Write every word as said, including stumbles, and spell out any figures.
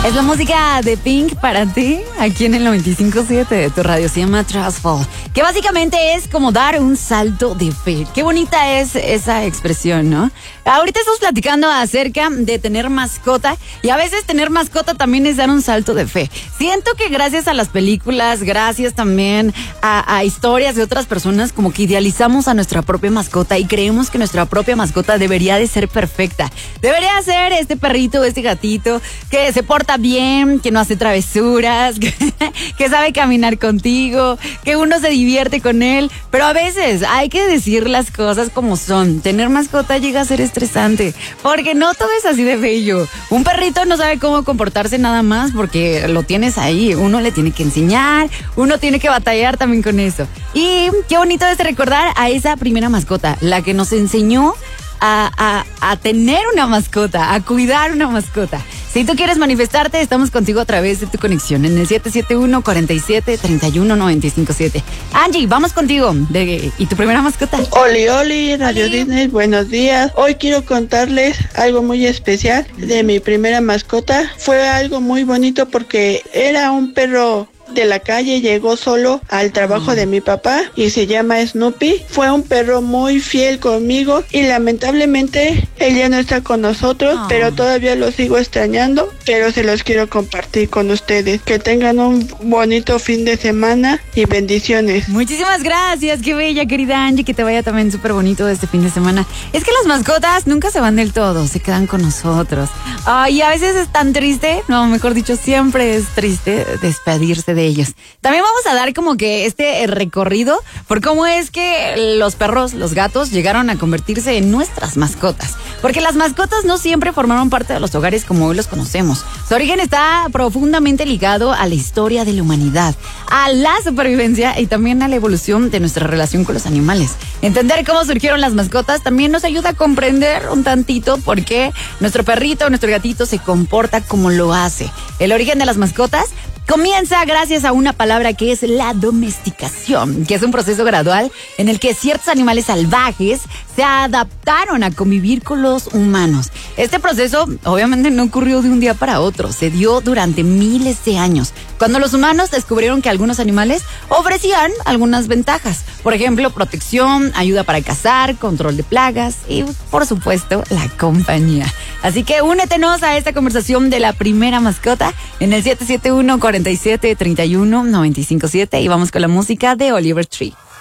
Es la música de Pink para ti, aquí en el noventa y cinco punto siete de tu radio. Se llama Trustful, que básicamente es como dar un salto de fe. Qué bonita es esa expresión, ¿no? Ahorita estamos platicando acerca de tener mascota, y a veces tener mascota también es dar un salto de fe. Siento que gracias a las películas, gracias también a, a historias de otras personas, como que idealizamos a nuestra propia mascota y creemos que nuestra propia mascota debería de ser perfecta. Debería ser este perrito, este gatito, que se porta bien, que no hace travesuras, que, que sabe caminar contigo, que uno se divierte con él. Pero a veces hay que decir las cosas como son. Tener mascota llega a ser estresante, porque no todo es así de bello. Un perrito no sabe cómo comportarse nada más porque lo tienes ahí. Uno le tiene que enseñar, uno tiene que batallar también con eso. Y qué bonito es recordar a esa primera mascota, la que nos enseñó A, a, a tener una mascota, a cuidar una mascota. Si tú quieres manifestarte, estamos contigo a través de tu conexión en el siete siete uno, cuatro siete, tres uno, nueve cinco siete. Angie, vamos contigo. De, ¿Y tu primera mascota? Oli, oli, Radio oli. Disney, buenos días. Hoy quiero contarles algo muy especial de mi primera mascota. Fue algo muy bonito porque era un perro de la calle, llegó solo al trabajo de mi papá y se llama Snoopy. Fue un perro muy fiel conmigo y lamentablemente él ya no está con nosotros, oh. pero todavía lo sigo extrañando, pero se los quiero compartir con ustedes. Que tengan un bonito fin de semana y bendiciones. Muchísimas gracias, qué bella, querida Angie, que te vaya también súper bonito este fin de semana. Es que las mascotas nunca se van del todo, se quedan con nosotros. Oh, y a veces es tan triste, no, mejor dicho, siempre es triste despedirse de ellos. También vamos a dar como que este recorrido por cómo es que los perros, los gatos llegaron a convertirse en nuestras mascotas, porque las mascotas no siempre formaron parte de los hogares como hoy los conocemos. Su origen está profundamente ligado a la historia de la humanidad, a la supervivencia y también a la evolución de nuestra relación con los animales. Entender cómo surgieron las mascotas también nos ayuda a comprender un tantito por qué nuestro perrito, nuestro gatito se comporta como lo hace. El origen de las mascotas comienza gracias a una palabra que es la domesticación, que es un proceso gradual en el que ciertos animales salvajes se adaptaron a convivir con los humanos. Este proceso obviamente no ocurrió de un día para otro, se dio durante miles de años, cuando los humanos descubrieron que algunos animales ofrecían algunas ventajas. Por ejemplo, protección, ayuda para cazar, control de plagas y, por supuesto, la compañía. Así que únetenos a esta conversación de la primera mascota en el siete siete uno, cuatro siete, tres uno, nueve cinco siete y vamos con la música de Oliver Tree.